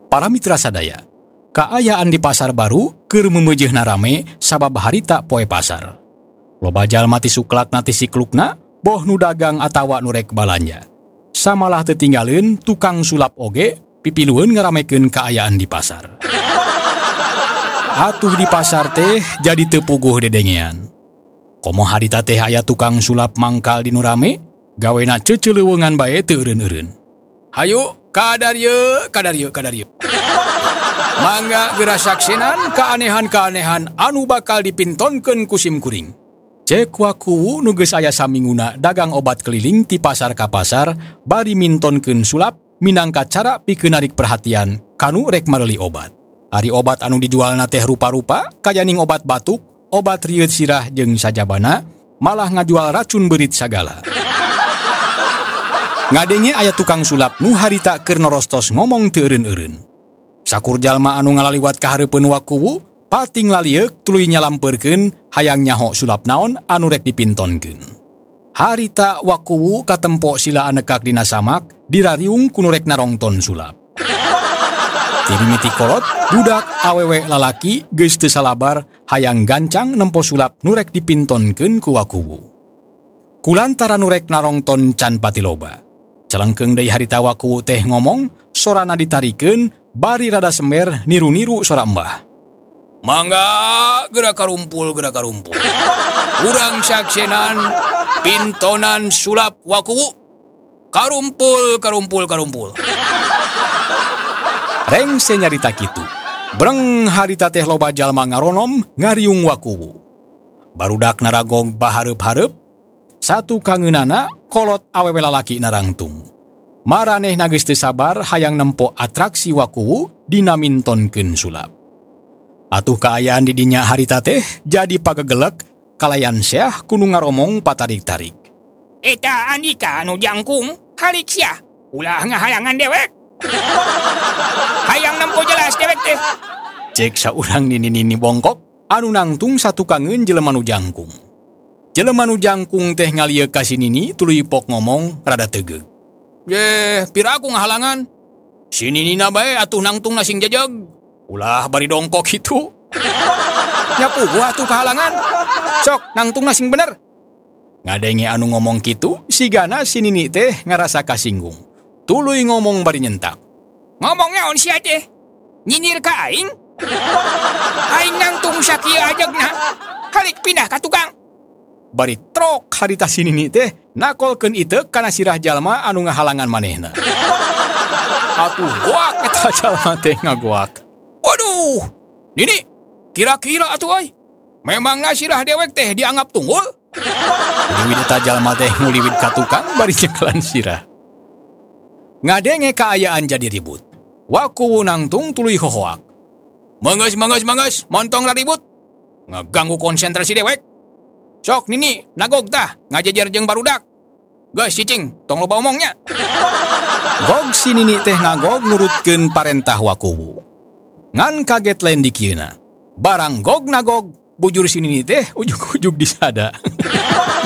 Para mitra sadaya, kaayaan di pasar baru keur meumeujeunna rame sabab harita poe pasar. Loba jalma ti suklakna ti siklukna, boh nu dagang atawa nu rek balanja. Samalah teu tinggaleun tukang sulap oge pipilueun ngaramekeun kaayaan di pasar. Atuh di pasar teh jadi teu puguh dedengean. Komo harita teh aya tukang sulap mangkal di nu rame, gawena ceuceuleuweungan bae teu eureun-eureun. Hayu, kadarieu. Mangga geura saksenan kaanehan-kaanehan anu bakal dipintonkeun ku sim kuring. Cek wakuwu nu geus aya saminguna dagang obat keliling ti pasar ka pasar bari mintonkeun sulap minangka cara pikeun narik perhatian kanu rek mareuli obat. Ari obat anu dijualna teh rupa-rupa kayaning obat batuk, obat rieut sirah jeung sajabana, malah ngajual racun beurit sagala. Ngadenge aya tukang sulap nu harita keur norostos ngomong teu eureun-eureun. Sakur jalma anu ngalaliwat ka hareupeun wakuwu, pating lalieuk tuluy nyalampeurkeun hayang nyaho sulap naon anu rek dipintonkeun. Harita wakuwu katempo sila anekak dina samak dirariung ku nu rek narongton sulap. Ti mimiti kolot, budak awewe lalaki geus teu salabar hayang gancang nempo sulap nu rek dipintonkeun ku wakuwu. Kulantaran nu rek narongton can pati loba. Celengkeung deui harita wakuwu teh ngomong, sorana ditarikeun bari rada sember niru-niru sora embah. Mangga geura karumpul. Urang saksenan pintonan sulap wakuwu. Karumpul. Rengse nyarita kitu. Breng harita teh loba jalma ngaronom ngariung wakuwu. Barudak naragog bahareup-hareup, satu kangeunana kolot awewe lalaki narangtung. Maranehna geus teu sabar hayang nempo atraksi wakuwu dina mintonkeun sulap. Atuh kaayaan di dinya harita teh jadi pagegelek kalayan seah kudu ngaromong patarik-tarik. Eta Andika anu jangkung halik sia ulah ngahalangan dewek. Hayang nempo jelas dewek teh. Cek saurang nini-nini bongkok anu nangtung satu kangeun jelema nu jangkung. Jelema nu jangkung teh ngalieuk ka si nini tuluy pok ngomong rada tegeuk. Pira aku ngahalangan? Si ninina bae atuh nangtung nasing jajag. Ulah bari dongkok itu. Nyapu gua atuh kehalangan. Sok nangtung nasing bener. Ngadenge anu ngomong kitu, sigana si nini teh ngarasa kasinggung. Tuluy ngomong bari nyentak. Ngomong naon sia teh? Nyinir ka aing? Aing nangtung sakieu ajegna. Halik pindah ka tukang. Bari trok harita si nini teh nakolkeun iteuk kana sirah jalma anu ngahalangan manehna. Atuh goak eta jalma teh ngagoak. Waduh, Nini, kira-kira atuh euy. Memangna sirah dewek teh dianggap tunggul? Liwid eta jalma teh nguliwid ka tukang bari cekelan sirah. Ngadenge kaayaan jadi ribut. Wakuwu nangtung tuluy hohoak. Manggas, montong ribut. Ngaganggu konsentrasi dewek. Sok Nini, nagog tah, ngajejer jeung barudak. Geus cicing, tong loba omongnya. Gog si Nini teh ngagog nurutkeun parentah wakuwu. Ngan kaget lain di kieuna. Barang gog nagog, bujur si Nini teh ujug-ujug disada.